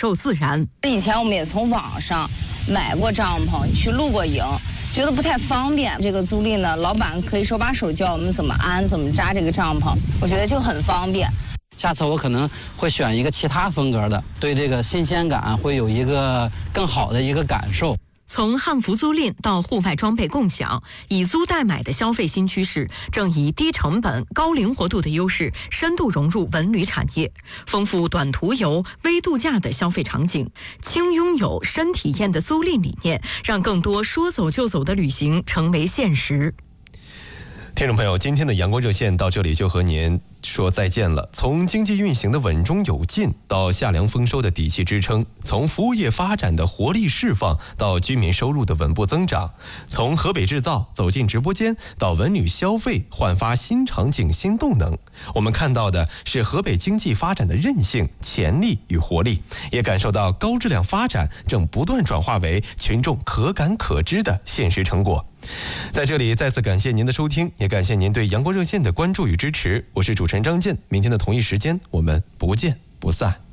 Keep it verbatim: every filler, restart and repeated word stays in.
受自然。 以前我们也从网上买过帐篷，去露过营，觉得不太方便。这个租赁呢，老板可以手把手教我们怎么安、怎么扎这个帐篷，我觉得就很方便。 下次我可能会选一个其他风格的，对这个新鲜感会有一个更好的一个感受。 从汉服租赁到户外装备共享，以租代买的消费新趋势正以低成本、高灵活度的优势，深度融入文旅产业，丰富短途游、微度假的消费场景。轻拥有、深体验的租赁理念，让更多说走就走的旅行成为现实。 听众朋友，今天的阳光热线到这里就和您说再见了。从经济运行的稳中有进到夏粮丰收的底气支撑，从服务业发展的活力释放到居民收入的稳步增长，从河北制造走进直播间到文旅消费焕发新场景新动能，我们看到的是河北经济发展的韧性、潜力与活力，也感受到高质量发展正不断转化为群众可感可知的现实成果。在这里再次感谢您的收听，也感谢您对阳光热线的关注与支持。我是主持人张健，明天的同一时间我们不见不散。